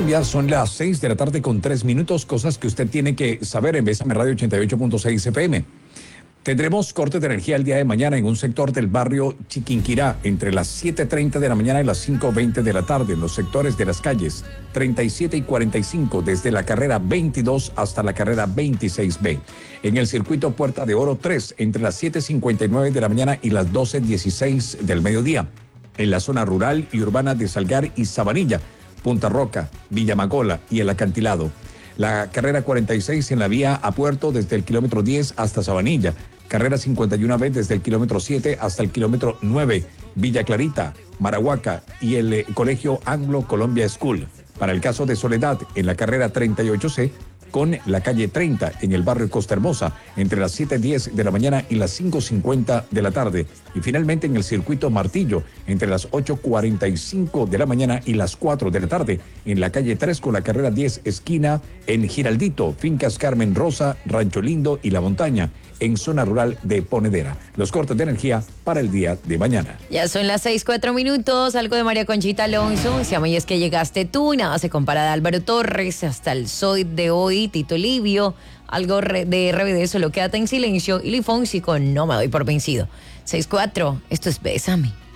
Colombia, son las 6 de la tarde con 3 minutos, cosas que usted tiene que saber en Bésame Radio 88.6 FM. Tendremos cortes de energía el día de mañana en un sector del barrio Chiquinquirá entre las 7:30 de la mañana y las 5:20 de la tarde en los sectores de las calles 37 y 45 desde la carrera 22 hasta la carrera 26B. En el circuito Puerta de Oro 3 entre las 7:59 de la mañana y las 12:16 del mediodía. En la zona rural y urbana de Salgar y Sabanilla, Punta Roca, Villamagola y el Acantilado. La carrera 46 en la vía a Puerto desde el kilómetro 10 hasta Sabanilla. Carrera 51B desde el kilómetro 7 hasta el kilómetro 9. Villa Clarita, Marahuaca y el Colegio Anglo Colombia School. Para el caso de Soledad, en la carrera 38C con la calle 30 en el barrio Costa Hermosa entre las 7:10 de la mañana y las 5:50 de la tarde. Y finalmente en el circuito Martillo entre las 8:45 de la mañana y las 4 de la tarde en la calle 3 con la carrera 10 esquina en Giraldito, Fincas Carmen Rosa, Rancho Lindo y La Montaña en zona rural de Ponedera. Los cortes de energía para el día de mañana. Ya son las 6:04, algo de María Conchita Alonso. Si a mí es que llegaste tú, nada se compara de Álvaro Torres hasta el Soy de hoy, Tito Livio, algo de RBD, solo quédate en silencio y Lifonsi con No me doy por vencido. 6:04, esto es Bésame.